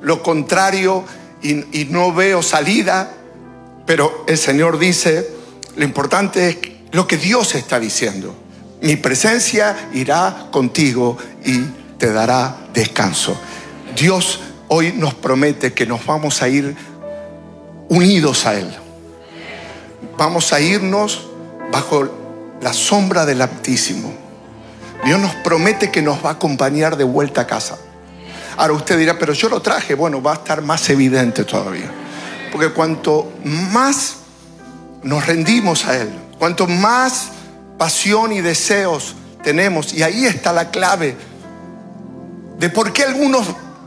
lo contrario y no veo salida. Pero el Señor dice, lo importante es lo que Dios está diciendo. Mi presencia irá contigo y te dará descanso. Dios hoy nos promete que nos vamos a ir unidos a Él. Vamos a irnos bajo la sombra del Altísimo. Dios nos promete que nos va a acompañar de vuelta a casa. Ahora usted dirá, pero yo lo traje. Bueno, va a estar más evidente todavía. Porque cuanto más nos rendimos a Él, cuanto más pasión y deseos tenemos, y ahí está la clave de por qué algunos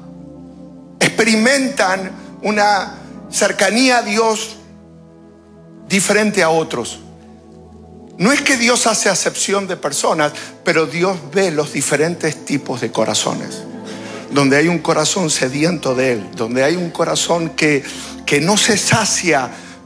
experimentan una cercanía a Dios diferente a otros. No es que Dios hace acepción de personas, pero Dios ve los diferentes tipos de corazones. Donde hay un corazón sediento de Él, donde hay un corazón que no se sacia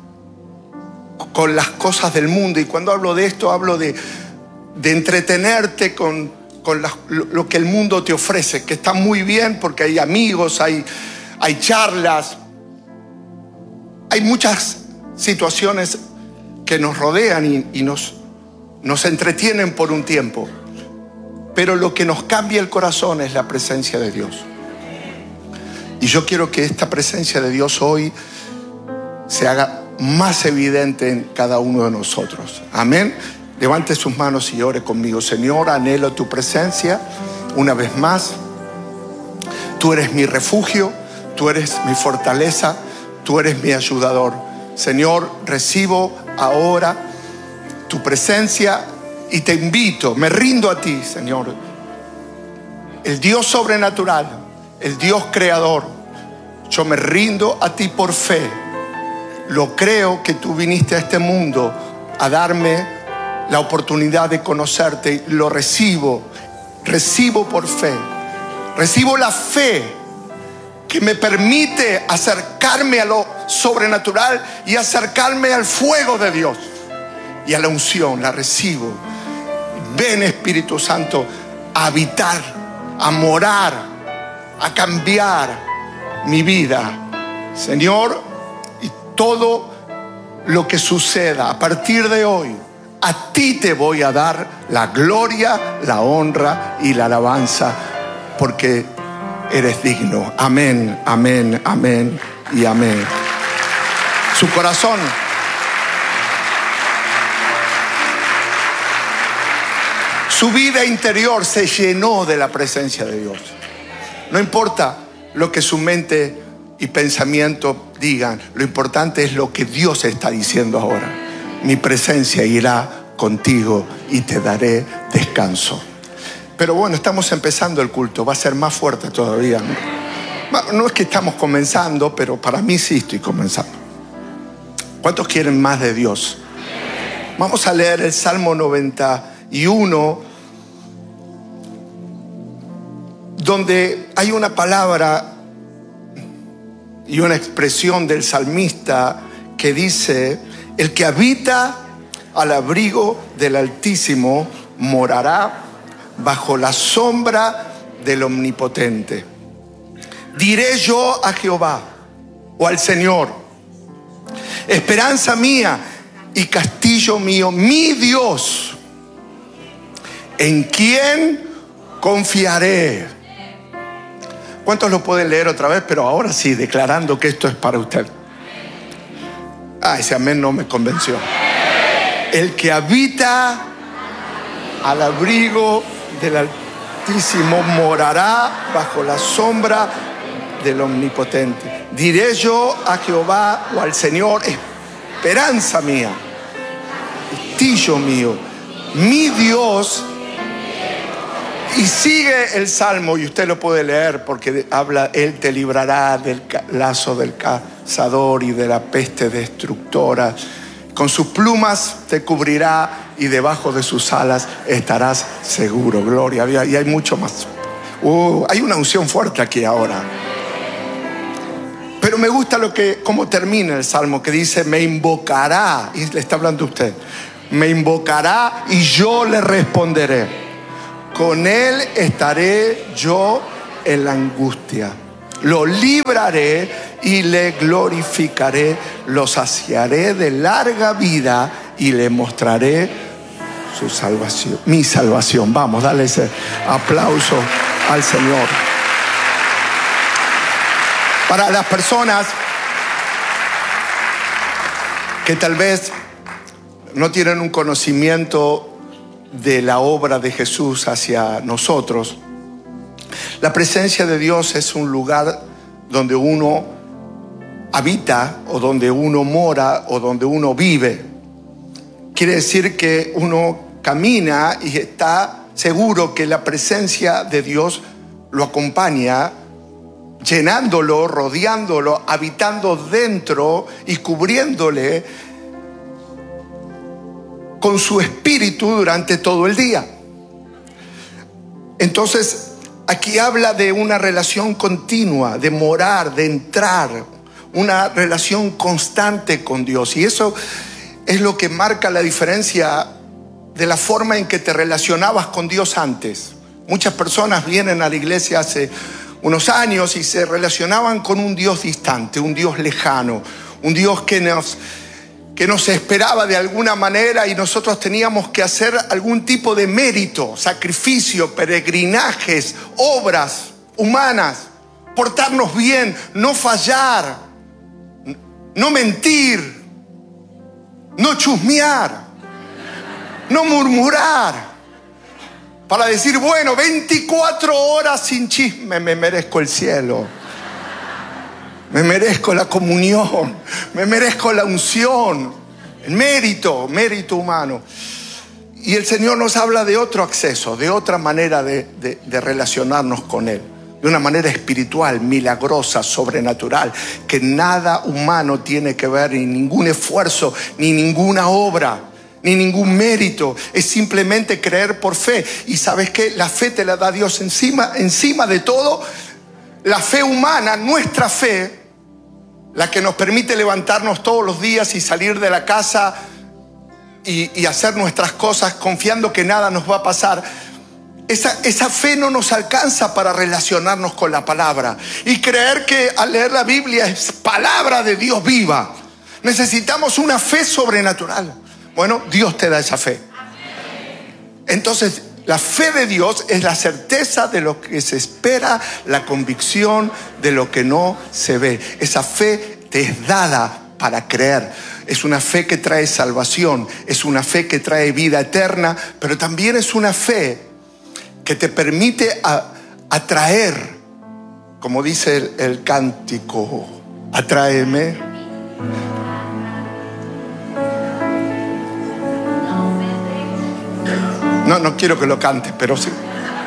con las cosas del mundo. Y cuando hablo de esto, hablo de entretenerte con lo que el mundo te ofrece, que está muy bien porque hay amigos, hay charlas, hay muchas situaciones que nos rodean y nos entretienen por un tiempo. Pero lo que nos cambia el corazón es la presencia de Dios. Y yo quiero que esta presencia de Dios hoy se haga más evidente en cada uno de nosotros. Amén. Levante sus manos y ore conmigo. Señor, anhelo tu presencia una vez más. Tú eres mi refugio, tú eres mi fortaleza, tú eres mi ayudador. Señor, recibo ahora tu presencia y te invito, me rindo a ti, Señor. El Dios sobrenatural, el Dios creador. Yo me rindo a ti por fe. Lo creo que tú viniste a este mundo a darme la oportunidad de conocerte. Lo recibo por fe. Recibo la fe que me permite acercarme a lo sobrenatural y acercarme al fuego de Dios y a la unción. La recibo. Ven, Espíritu Santo, a habitar, a morar, a cambiar mi vida, Señor. Y todo lo que suceda a partir de hoy, a ti te voy a dar la gloria, la honra y la alabanza, porque eres digno. Amén, amén, amén y amén. Su corazón, su vida interior se llenó de la presencia de Dios. No importa lo que su mente y pensamiento digan, lo importante es lo que Dios está diciendo ahora. Mi presencia irá contigo y te daré descanso. Pero bueno, estamos empezando el culto, va a ser más fuerte todavía. No es que estamos comenzando, pero para mí sí estoy comenzando. ¿Cuántos quieren más de Dios? Vamos a leer el Salmo 91, donde hay una palabra y una expresión del salmista que dice: el que habita al abrigo del Altísimo morará bajo la sombra del Omnipotente. Diré yo a Jehová, o al Señor, esperanza mía y castillo mío, mi Dios, ¿en quién confiaré? ¿Cuántos lo pueden leer otra vez? Pero ahora sí, declarando que esto es para usted. Ese amén no me convenció. El que habita al abrigo del Altísimo morará bajo la sombra del Omnipotente. Diré yo a Jehová, o al Señor, esperanza mía, castillo mío, mi Dios. Y sigue el Salmo, y usted lo puede leer porque habla: Él te librará del lazo del cazador y de la peste destructora. Con sus plumas te cubrirá y debajo de sus alas estarás seguro. Gloria. Y hay mucho más. Hay una unción fuerte aquí ahora. Pero me gusta cómo termina el Salmo, que dice: me invocará, y le está hablando a usted, me invocará y yo le responderé. Con él estaré yo en la angustia. lo libraré y le glorificaré, lo saciaré de larga vida y le mostraré su salvación, mi salvación. Vamos, dale ese aplauso al Señor. Para las personas que tal vez no tienen un conocimiento de la obra de Jesús hacia nosotros, la presencia de Dios es un lugar donde uno habita, o donde uno mora, o donde uno vive. Quiere decir que uno camina y está seguro que la presencia de Dios lo acompaña, llenándolo, rodeándolo, habitando dentro y cubriéndole con su espíritu durante todo el día. Entonces, aquí habla de una relación continua, de morar, de entrar, una relación constante con Dios. Y eso es lo que marca la diferencia de la forma en que te relacionabas con Dios antes. Muchas personas vienen a la iglesia hace unos años y se relacionaban con un Dios distante, un Dios lejano, un Dios que nos esperaba de alguna manera, y nosotros teníamos que hacer algún tipo de mérito, sacrificio, peregrinajes, obras humanas, portarnos bien, no fallar, no mentir, no chusmear, no murmurar, para decir, bueno, 24 horas sin chisme, me merezco el cielo. Me merezco la comunión, me merezco la unción, el mérito humano. Y el Señor nos habla de otro acceso, de otra manera de relacionarnos con Él. De una manera espiritual, milagrosa, sobrenatural, que nada humano tiene que ver, ni ningún esfuerzo, ni ninguna obra, ni ningún mérito. Es simplemente creer por fe. Y ¿sabes qué? La fe te la da Dios encima de todo. La fe humana, nuestra fe, la que nos permite levantarnos todos los días y salir de la casa y hacer nuestras cosas confiando que nada nos va a pasar. Esa fe no nos alcanza para relacionarnos con la palabra y creer que al leer la Biblia es palabra de Dios viva. Necesitamos una fe sobrenatural. Bueno, Dios te da esa fe. Entonces, la fe de Dios es la certeza de lo que se espera, la convicción de lo que no se ve. Esa fe te es dada para creer. Es una fe que trae salvación, es una fe que trae vida eterna, pero también es una fe que te permite atraer, como dice el cántico, atráeme. No quiero que lo cantes, pero sí.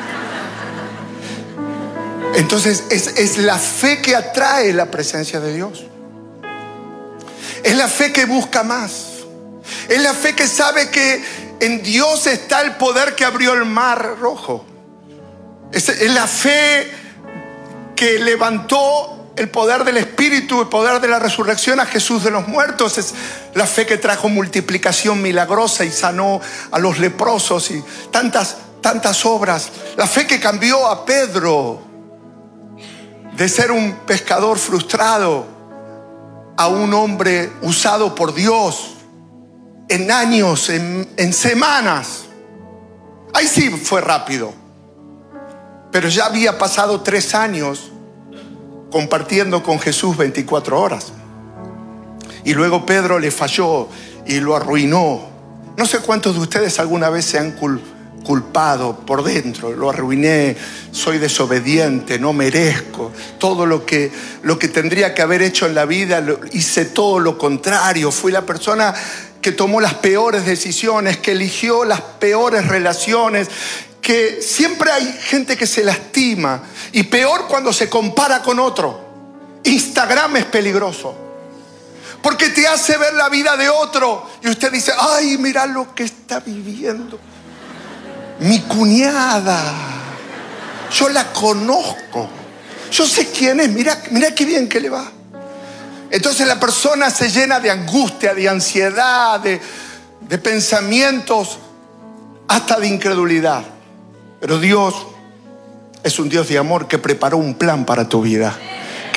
Entonces es la fe que atrae la presencia de Dios. Es la fe que busca más. Es la fe que sabe que en Dios está el poder que abrió el mar rojo. Es la fe que levantó el poder del Espíritu, el poder de la resurrección a Jesús de los muertos. Es la fe que trajo multiplicación milagrosa y sanó a los leprosos y tantas obras. La fe que cambió a Pedro de ser un pescador frustrado a un hombre usado por Dios en años, en semanas. Ahí sí fue rápido, pero ya había pasado 3 años compartiendo con Jesús 24 horas. Y luego Pedro le falló y lo arruinó. No sé cuántos de ustedes alguna vez se han culpado por dentro. Lo arruiné, soy desobediente, no merezco. Todo lo que tendría que haber hecho en la vida, hice todo lo contrario. Fui la persona que tomó las peores decisiones, que eligió las peores relaciones, que siempre hay gente que se lastima, y peor cuando se compara con otro. Instagram es peligroso porque te hace ver la vida de otro y usted dice, ay, mira lo que está viviendo mi cuñada, yo la conozco, yo sé quién es, mira qué bien que le va. Entonces la persona se llena de angustia, de ansiedad, de pensamientos, hasta de incredulidad. Pero Dios es un Dios de amor que preparó un plan para tu vida.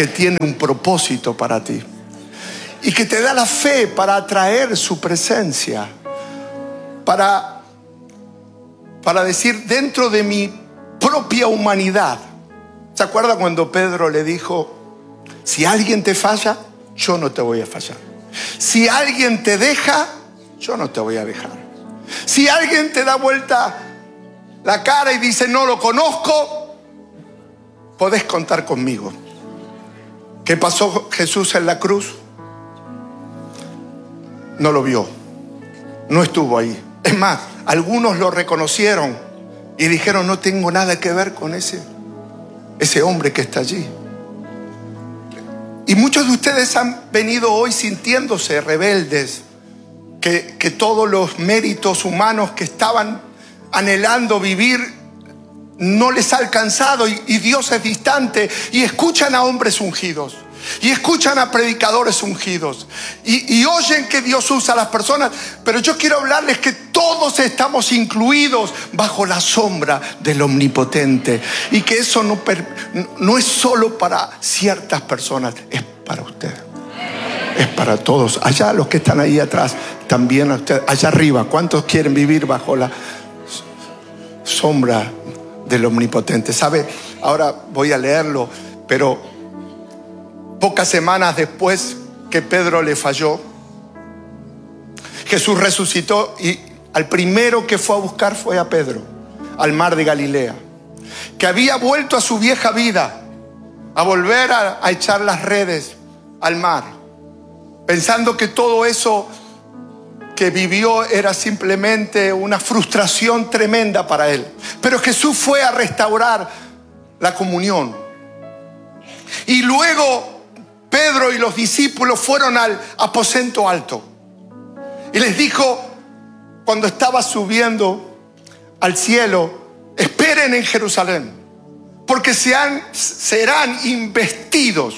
que tiene un propósito para ti y que te da la fe para atraer su presencia, para decir, dentro de mi propia humanidad. ¿Se acuerda cuando Pedro le dijo, si alguien te falla, yo no te voy a fallar? Si alguien te deja, yo no te voy a dejar. Si alguien te da vuelta la cara y dice, no lo conozco, podés contar conmigo. ¿Qué pasó Jesús en la cruz? No lo vio, no estuvo ahí. Es más, algunos lo reconocieron y dijeron, no tengo nada que ver con ese hombre que está allí. Y muchos de ustedes han venido hoy sintiéndose rebeldes, que todos los méritos humanos que estaban anhelando vivir no les ha alcanzado y Dios es distante, y escuchan a hombres ungidos y escuchan a predicadores ungidos y oyen que Dios usa a las personas, pero yo quiero hablarles que todos estamos incluidos bajo la sombra del Omnipotente, y que eso no es solo para ciertas personas, es para usted, es para todos. Allá los que están ahí atrás, también a usted, allá arriba, ¿cuántos quieren vivir bajo la sombra del Omnipotente? ¿Sabe? Ahora voy a leerlo, pero pocas semanas después que Pedro le falló, Jesús resucitó y al primero que fue a buscar fue a Pedro, al mar de Galilea, que había vuelto a su vieja vida, a volver a echar las redes al mar, pensando que todo eso que vivió era simplemente una frustración tremenda para él. Pero Jesús fue a restaurar la comunión. Y luego Pedro y los discípulos fueron al aposento alto. Y les dijo, cuando estaba subiendo al cielo, esperen en Jerusalén, porque serán investidos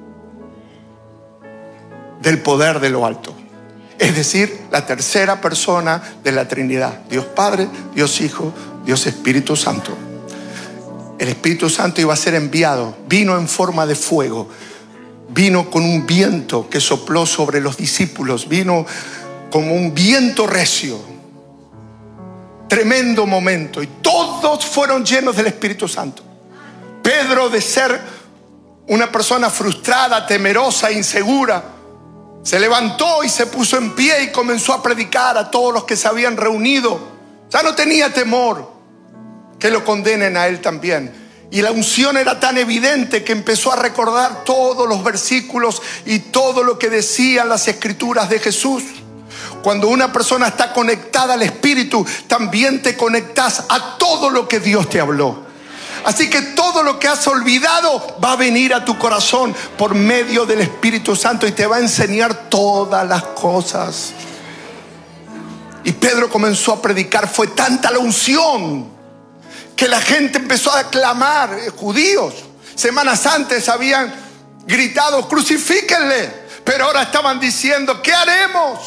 del poder de lo alto. Es decir, la tercera persona de la Trinidad. Dios Padre, Dios Hijo, Dios Espíritu Santo. El Espíritu Santo iba a ser enviado. Vino en forma de fuego. Vino con un viento que sopló sobre los discípulos. Vino como un viento recio. Tremendo momento. Y todos fueron llenos del Espíritu Santo. Pedro, de ser una persona frustrada, temerosa, insegura, se levantó y se puso en pie y comenzó a predicar a todos los que se habían reunido. Ya no tenía temor que lo condenen a él también. Y la unción era tan evidente que empezó a recordar todos los versículos y todo lo que decían las escrituras de Jesús. Cuando una persona está conectada al Espíritu, también te conectas a todo lo que Dios te habló. Así que todo lo que has olvidado va a venir a tu corazón por medio del Espíritu Santo y te va a enseñar todas las cosas. Y Pedro comenzó a predicar. Fue tanta la unción que la gente empezó a clamar. Judíos, semanas antes habían gritado, crucifíquenle, pero ahora estaban diciendo, ¿qué haremos?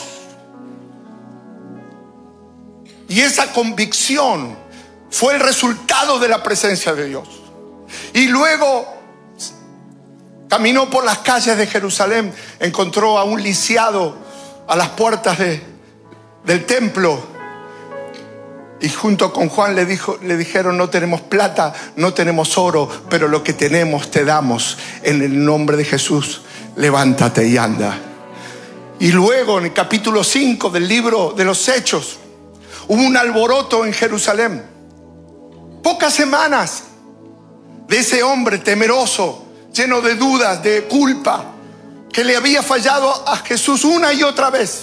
Y esa convicción fue el resultado de la presencia de Dios. Y luego caminó por las calles de Jerusalén, encontró a un lisiado a las puertas del templo, y junto con Juan le dijeron, no tenemos plata, no tenemos oro, pero lo que tenemos te damos. En el nombre de Jesús, levántate y anda. Y luego en el capítulo 5 del libro de los Hechos, hubo un alboroto en Jerusalén. Pocas semanas de ese hombre temeroso, lleno de dudas, de culpa, que le había fallado a Jesús una y otra vez.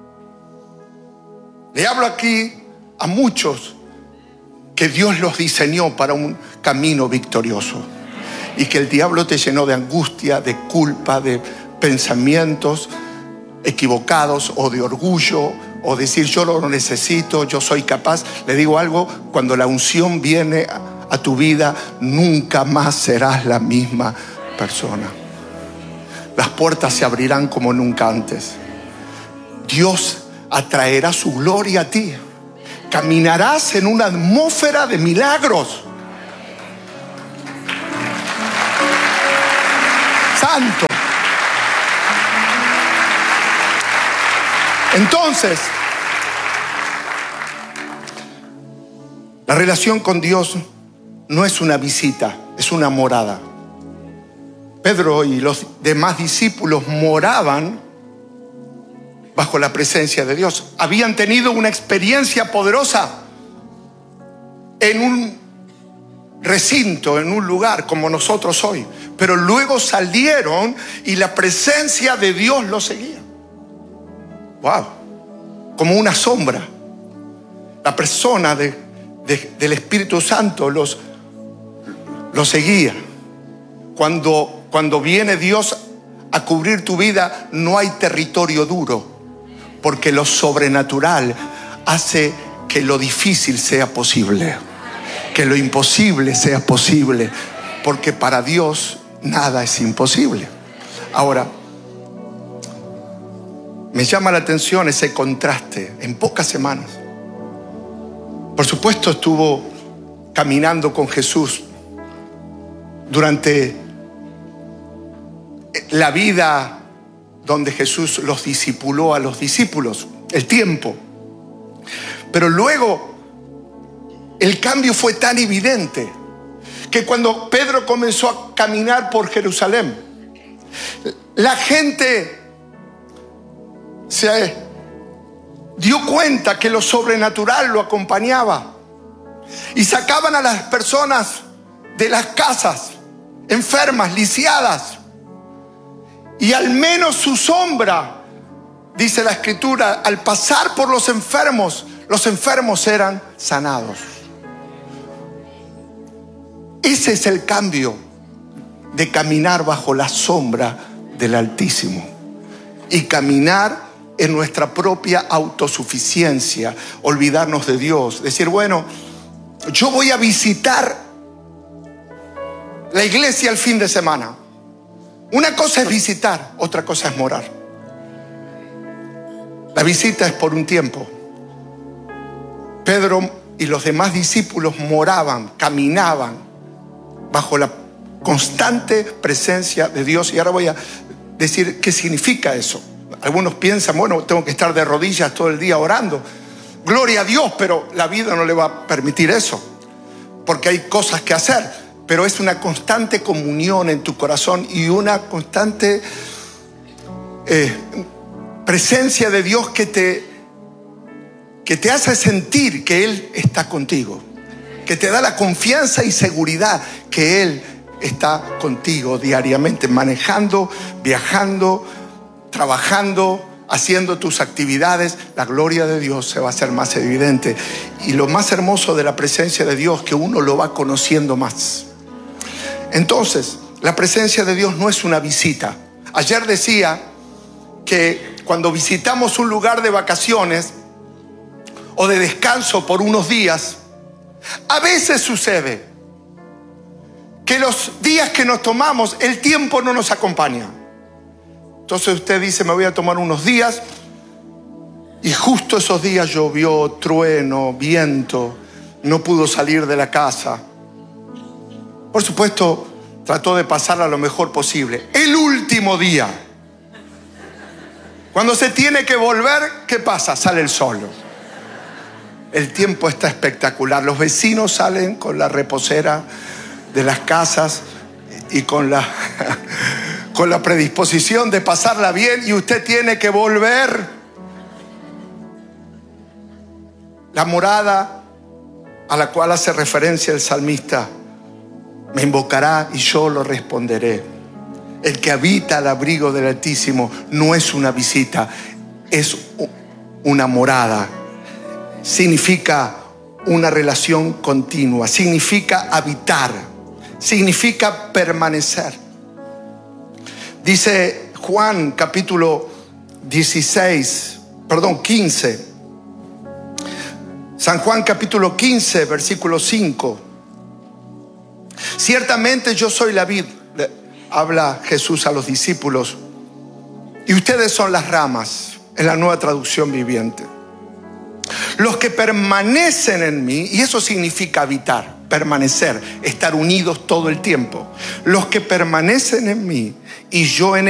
Le hablo aquí a muchos que Dios los diseñó para un camino victorioso, y que el diablo te llenó de angustia, de culpa, de pensamientos equivocados o de orgullo, o decir yo lo necesito, yo soy capaz. Le digo algo, cuando la unción viene a tu vida, nunca más serás la misma persona. Las puertas se abrirán como nunca antes. Dios atraerá su gloria a ti. Caminarás en una atmósfera de milagros. Santo. Entonces, la relación con Dios no es una visita, es una morada. Pedro y los demás discípulos moraban bajo la presencia de Dios. Habían tenido una experiencia poderosa en un recinto, en un lugar como nosotros hoy. Pero luego salieron y la presencia de Dios los seguía. Wow, como una sombra. La persona del Espíritu Santo los seguía. Cuando viene Dios a cubrir tu vida, no hay territorio duro, porque lo sobrenatural hace que lo difícil sea posible, que lo imposible sea posible, porque para Dios nada es imposible. Ahora, me llama la atención ese contraste en pocas semanas. Por supuesto, estuvo caminando con Jesús durante la vida donde Jesús los discipuló a los discípulos, el tiempo. Pero luego el cambio fue tan evidente que cuando Pedro comenzó a caminar por Jerusalén, la gente se dio cuenta que lo sobrenatural lo acompañaba y sacaban a las personas de las casas enfermas, lisiadas, y al menos su sombra, dice la Escritura, al pasar por los enfermos eran sanados. Ese es el cambio de caminar bajo la sombra del Altísimo y caminar en nuestra propia autosuficiencia, olvidarnos de Dios, decir, bueno, yo voy a visitar la iglesia el fin de semana. Una cosa es visitar, otra cosa es morar. La visita es por un tiempo. Pedro y los demás discípulos moraban, caminaban bajo la constante presencia de Dios. Y ahora voy a decir qué significa eso. Algunos piensan, bueno, tengo que estar de rodillas todo el día orando. Gloria a Dios, pero la vida no le va a permitir eso, porque hay cosas que hacer. Pero es una constante comunión en tu corazón y una constante presencia de Dios que te hace sentir que Él está contigo, que te da la confianza y seguridad que Él está contigo diariamente, manejando, viajando, trabajando, haciendo tus actividades. La gloria de Dios se va a hacer más evidente. Y lo más hermoso de la presencia de Dios, que uno lo va conociendo más. Entonces, la presencia de Dios no es una visita. Ayer decía que cuando visitamos un lugar de vacaciones o de descanso por unos días, a veces sucede que los días que nos tomamos, el tiempo no nos acompaña. Entonces usted dice, me voy a tomar unos días, y justo esos días llovió, trueno, viento, no pudo salir de la casa. Por supuesto, trató de pasarla lo mejor posible. El último día, cuando se tiene que volver, ¿qué pasa? Sale el sol. El tiempo está espectacular. Los vecinos salen con la reposera de las casas y con la predisposición de pasarla bien, y usted tiene que volver. La morada a la cual hace referencia el salmista: me invocará y yo lo responderé. El que habita al abrigo del Altísimo no es una visita, es una morada. Significa una relación continua, significa habitar, significa permanecer. Dice Juan capítulo 15. San Juan capítulo 15, versículo 5. Ciertamente yo soy la vid, habla Jesús a los discípulos, y ustedes son las ramas, en la Nueva Traducción Viviente. Los que permanecen en mí, y eso significa habitar. permanecer, estar unidos todo el tiempo. Los que permanecen en mí y yo en